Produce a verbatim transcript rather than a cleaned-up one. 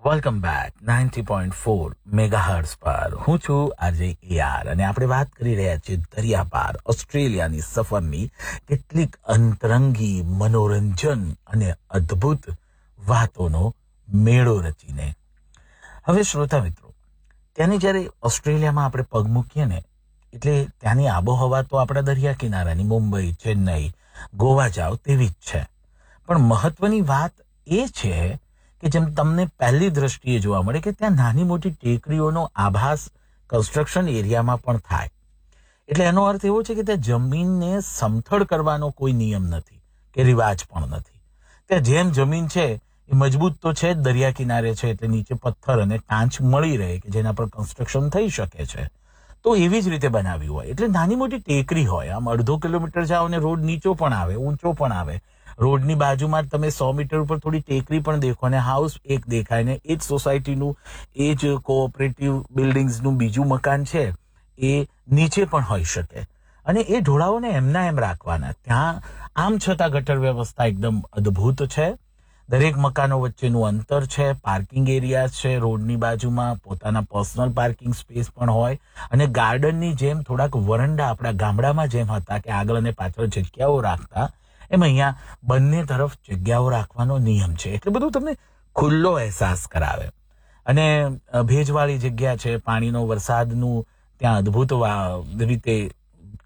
Welcome back ninety point four megahertz પર હું છું આજે એઆર અને આપણે વાત કરી રહ્યા છીએ દરિયા પાર ઓસ્ટ્રેલિયાની સફરની કેટલીક અંતરંગી મનોરંજન અને અદ્ભુત વાતોનો મેળો રચીને. હવે શ્રોતા મિત્રો, ત્યાંની જ્યારે ઓસ્ટ્રેલિયામાં આપણે પગ મૂકીએ ને એટલે ત્યાંની આબોહવા તો આપણા દરિયા કિનારાની મુંબઈ, ચેન્નઈ, ગોવા જાઓ તેવી જ છે. પણ મહત્વની વાત એ છે કે જેમ તમને પહેલી દ્રષ્ટિએ જોવા મળે કે ત્યાં નાની મોટી ટેકરીઓનો આભાસ કન્સ્ટ્રક્શન એરિયામાં પણ થાય. એટલે એનો અર્થ એવો છે કે ત્યાં જમીનને સમથળ કરવાનો કોઈ નિયમ નથી કે રિવાજ પણ નથી. ત્યાં જેમ જમીન છે એ મજબૂત તો છે જ, દરિયા કિનારે છે એટલે નીચે પથ્થર અને કાંચ મળી રહે કે જેના પર કન્સ્ટ્રક્શન થઈ શકે છે. તો એવી જ રીતે બનાવ્યું હોય એટલે નાની મોટી ટેકરી હોય. આમ અડધો કિલોમીટર જાઓ અને રોડ નીચો પણ આવે, ઊંચો પણ આવે. રોડની બાજુમાં તમે સો મીટર ઉપર થોડી ટેકરી પણ દેખો અને હાઉસ એક દેખાય ને એ જ સોસાયટીનું, એ જ કોઓપરેટિવ બિલ્ડિંગ્સનું બીજું મકાન છે એ નીચે પણ હોઈ શકે. અને એ ઢોળાવોને એમના એમ રાખવાના. ત્યાં આમ છતાં ગટર વ્યવસ્થા એકદમ અદ્ભુત છે. દરેક મકાનો વચ્ચેનું અંતર છે, પાર્કિંગ એરિયા છે, રોડની બાજુમાં પોતાના પર્સનલ પાર્કિંગ સ્પેસ પણ હોય અને ગાર્ડનની જેમ થોડાક વરંડા આપણા ગામડામાં જેમ હતા કે આગળ અને પાછળ જગ્યાઓ રાખતા, એમ અહીંયા બંને તરફ જગ્યાઓ રાખવાનો નિયમ છે. એટલે બધું તમને ખુલ્લો અહેસાસ કરાવે. અને ભેજવાળી જગ્યા છે, પાણીનો વરસાદનું ત્યાં અદ્ભુત રીતે